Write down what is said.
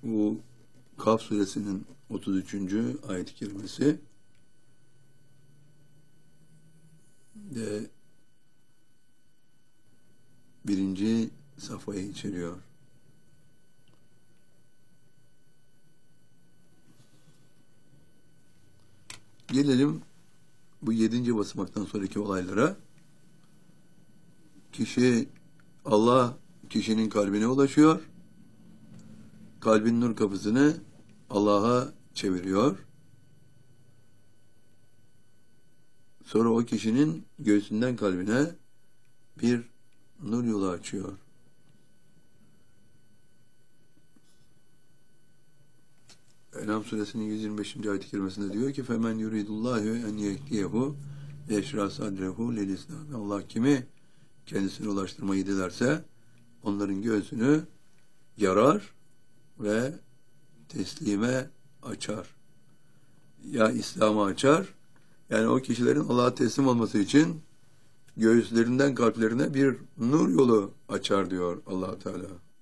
Bu Kaf suresinin 33. ayet-i kerimesi de birinci safhayı içeriyor. Gelelim bu 7. basamaktan sonraki olaylara. Allah kişinin kalbine ulaşıyor. Kalbin nur kapısını Allah'a çeviriyor. Sonra o kişinin göğsünden kalbine bir nur yolu açıyor. En'am suresinin 125. ayet-i kerimesinde diyor ki فَمَنْ يُرِيدُ اللّٰهُ اَنْ يَهْدِيَهُ يَشْرَى صَدْرَهُ لِلْاِسْلَامِ Allah kimi kendisine ulaştırmayı dilerse onların göğsünü yarar ve teslime açar. Ya İslam'a açar, yani o kişilerin Allah'a teslim olması için göğüslerinden kalplerine bir nur yolu açar diyor Allah Teala.